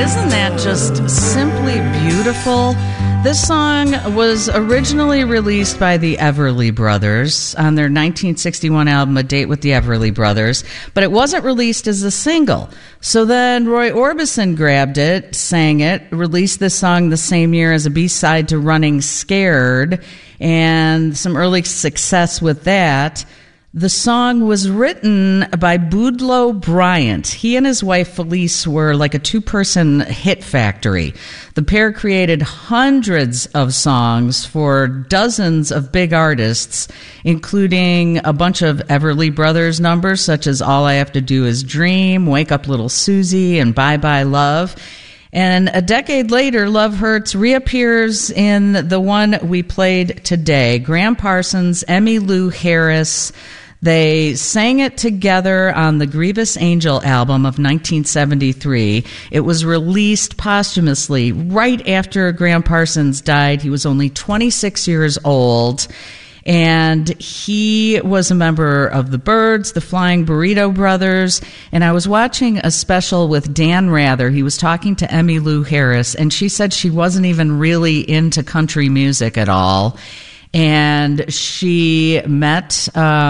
Isn't that just simply beautiful? This song was originally released by the Everly Brothers on their 1961 album, A Date with the Everly Brothers, but it wasn't released as a single. So then Roy Orbison grabbed it, sang it, released this song the same year as a B-side to Running Scared, and some early success with that. The song was written by Boudleaux Bryant. He and his wife Felice were like a two-person hit factory. The pair created hundreds of songs for dozens of big artists, including a bunch of Everly Brothers numbers, such as All I Have to Do Is Dream, Wake Up Little Susie, and Bye Bye Love. And a decade later, Love Hurts reappears in the one we played today. Graham Parsons, Emmylou Harris. They sang it together on the Grievous Angel album of 1973. It was released posthumously right after Graham Parsons died. He was only 26 years old. And he was a member of the Byrds, the Flying Burrito Brothers. And I was watching a special with Dan Rather. He was talking to Emmylou Harris, and she said she wasn't even really into country music at all. And she met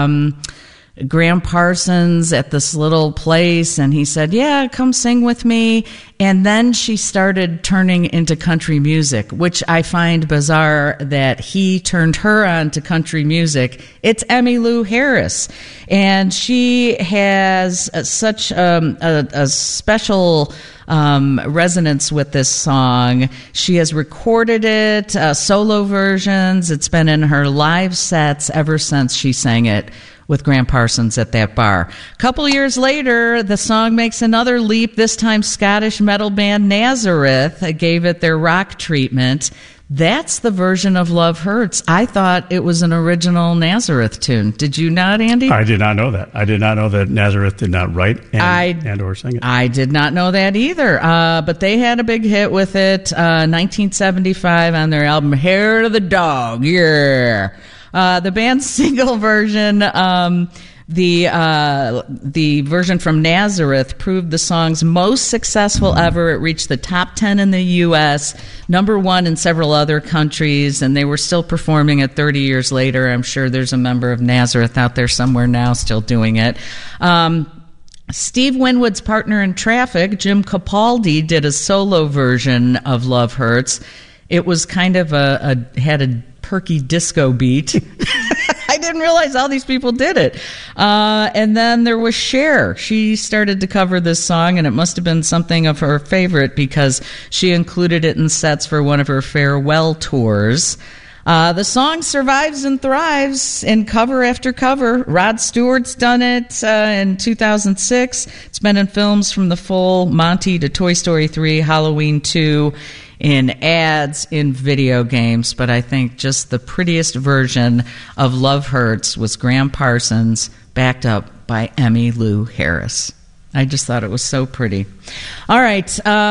Graham Parsons at this little place, and he said, yeah, come sing with me. And then she started turning into country music, which I find bizarre that he turned her on to country music. It's Emmylou Harris. And she has such a special resonance with this song. She has recorded it, solo versions. It's been in her live sets ever since she sang it with Graham Parsons at that bar. A couple years later, the song makes another leap. This time, Scottish metal band Nazareth gave it their rock treatment. That's the version of Love Hurts. I thought it was an original Nazareth tune. Did you not, Andy? I did not know that. I did not know that Nazareth did not write and or sing it. I did not know that either. But they had a big hit with it, 1975 on their album Hair to the Dog. Yeah. The band's single version, the version from Nazareth, proved the song's most successful ever. It reached the top 10 in the U.S., number 1 in several other countries, and they were still performing it 30 years later. I'm sure there's a member of Nazareth out there somewhere now still doing it. Steve Winwood's partner in Traffic, Jim Capaldi, did a solo version of Love Hurts. It was kind of had a perky disco beat. I didn't realize all these people did it. And then there was Cher. She started to cover this song, and it must have been something of her favorite because she included it in sets for one of her farewell tours. The song survives and thrives in cover after cover. Rod Stewart's done it in 2006. It's been in films from The Full Monty to Toy Story 3, Halloween 2, in ads, in video games. But I think just the prettiest version of Love Hurts was Graham Parsons, backed up by Emmylou Harris. I just thought it was so pretty. All right,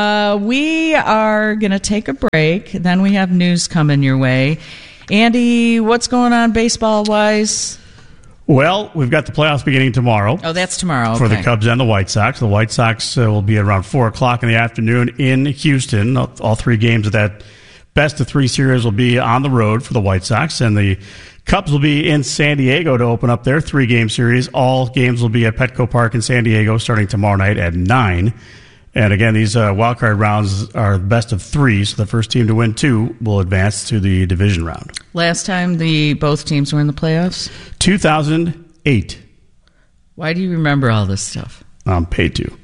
we are going to take a break. Then we have news coming your way. Andy, what's going on baseball-wise? Well, we've got the playoffs beginning tomorrow. Oh, that's tomorrow. Okay. For the Cubs and the White Sox. The White Sox will be around 4 o'clock in the afternoon in Houston. All 3 games of that best-of-3 series will be on the road for the White Sox, and the Cubs will be in San Diego to open up their 3-game series. All games will be at Petco Park in San Diego starting tomorrow night at 9. And again, these wildcard rounds are the best of 3, so the first team to win 2 will advance to the division round. Last time both teams were in the playoffs? 2008. Why do you remember all this stuff? I'm paid to.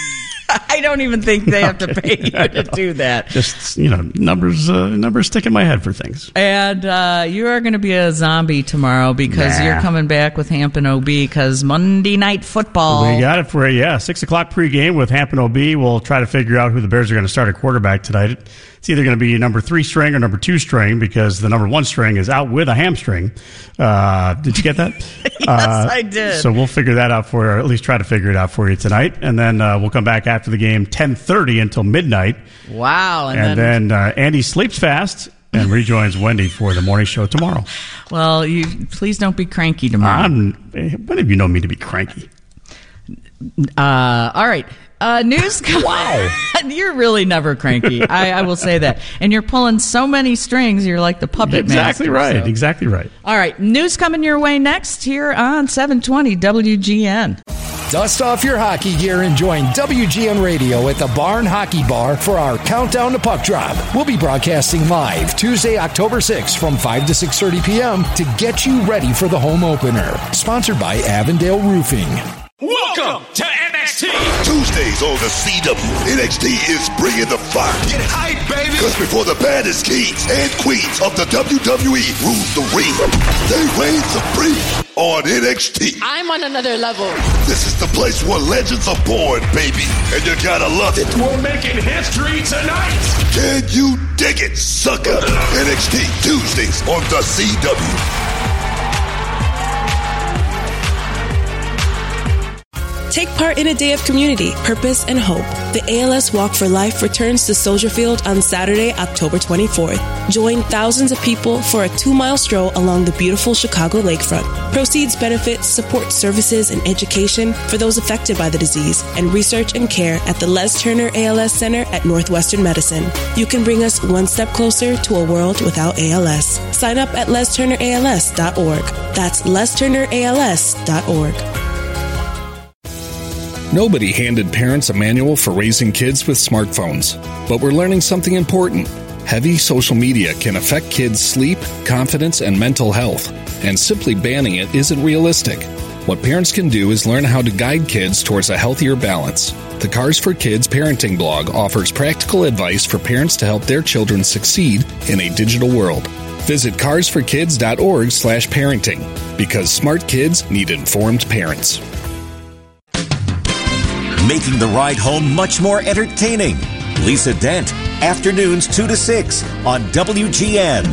I don't even think they have to pay you to do that. Just, numbers stick in my head for things. And you are going to be a zombie tomorrow because you're coming back with Hampton OB because Monday Night Football. We got it for 6 o'clock pregame with Hampton OB. We'll try to figure out who the Bears are going to start at quarterback tonight. It's either going to be number 3 string or number 2 string because the number 1 string is out with a hamstring. Did you get that? Yes, I did. So we'll figure that out for you, or at least try to figure it out for you tonight. And then we'll come back after the game 10:30 until midnight. Wow. And then Andy sleeps fast and rejoins Wendy for the morning show tomorrow. Well, please don't be cranky tomorrow. When have you known me to be cranky? All right. News. Wow. You're really never cranky. I will say that. And you're pulling so many strings, you're like the puppet Exactly master, right. so. Exactly right. All right. News coming your way next here on 720 WGN. Dust off your hockey gear and join WGN Radio at the Barn Hockey Bar for our Countdown to Puck Drop. We'll be broadcasting live Tuesday, October 6th from 5 to 6:30 p.m. to get you ready for the home opener. Sponsored by Avondale Roofing. Welcome to NXT. Tuesdays on the CW, NXT is bringing the fire. Get hype, baby. Because before the baddest kings and queens of the WWE rule the ring, they reign supreme on NXT. I'm on another level. This is the place where legends are born, baby, and you gotta love it. We're making history tonight. Can you dig it, sucker? NXT Tuesdays on the CW. Take part in a day of community, purpose, and hope. The ALS Walk for Life returns to Soldier Field on Saturday, October 24th. Join thousands of people for a 2-mile stroll along the beautiful Chicago lakefront. Proceeds benefit support services and education for those affected by the disease and research and care at the Les Turner ALS Center at Northwestern Medicine. You can bring us one step closer to a world without ALS. Sign up at lesturnерals.org. That's lesturnерals.org. Nobody handed parents a manual for raising kids with smartphones, but we're learning something important. Heavy social media can affect kids' sleep, confidence, and mental health, and simply banning it isn't realistic. What parents can do is learn how to guide kids towards a healthier balance. The Cars for Kids parenting blog offers practical advice for parents to help their children succeed in a digital world. Visit carsforkids.org/parenting, because smart kids need informed parents. Making the ride home much more entertaining. Lisa Dent, afternoons 2 to 6 on WGN.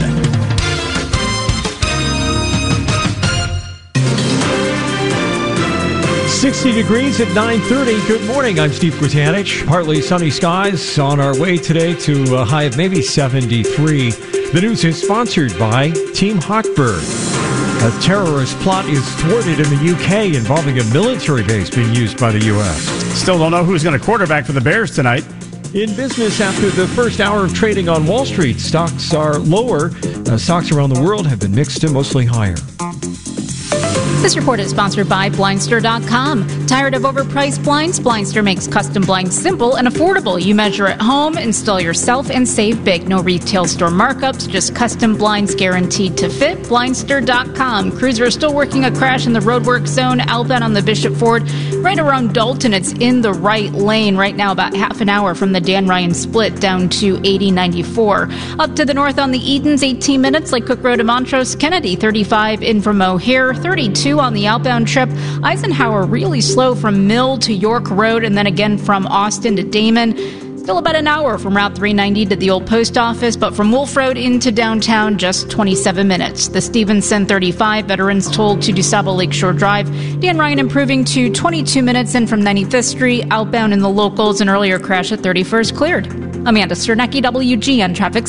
$60 degrees at 9:30. Good morning. I'm Steve Kwiatkowski. Partly sunny skies on our way today to a high of maybe 73. The news is sponsored by Team Hochberg. A terrorist plot is thwarted in the UK involving a military base being used by the U.S. Still don't know who's going to quarterback for the Bears tonight. In business, after the first hour of trading on Wall Street, stocks are lower. Stocks around the world have been mixed to mostly higher. This report is sponsored by Blindster.com. Tired of overpriced blinds? Blindster makes custom blinds simple and affordable. You measure at home, install yourself, and save big. No retail store markups, just custom blinds guaranteed to fit. Blindster.com. Crews are still working a crash in the roadwork zone outbound on the Bishop Ford, right around Dalton. It's in the right lane right now, about half an hour from the Dan Ryan split down to 8094. Up to the north on the Edens, 18 minutes, like Cook Road to Montrose. Kennedy, 35 in from O'Hare, 32 on the outbound trip. Eisenhower really slow from Mill to York Road, and then again from Austin to Damon. Still about an hour from Route 390 to the old post office, but from Wolf Road into downtown, just 27 minutes. The Stevenson 35, veterans told to DuSable Lakeshore Drive. Dan Ryan improving to 22 minutes in from 95th Street. Outbound in the locals, an earlier crash at 31st cleared. Amanda Sternecki, WGN Traffic.